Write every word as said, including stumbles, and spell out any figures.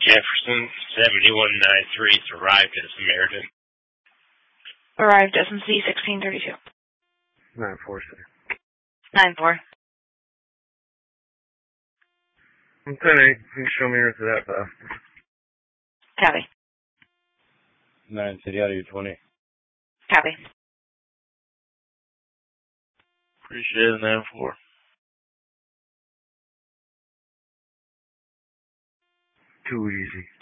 Jefferson, seventy-one ninety-three, it's arrived at Samaritan. Arrived S M C sixteen thirty-two. nine four, sir. nine four. I'm ten eight. You can show me here to that path. Copy. nine City out of your twenty. Copy. Appreciate it, nine four. Too easy.